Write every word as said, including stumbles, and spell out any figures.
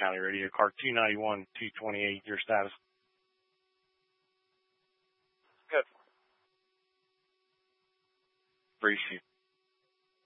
County Radio. Car two ninety-one, two twenty-eight, your status? Good. Appreciate it.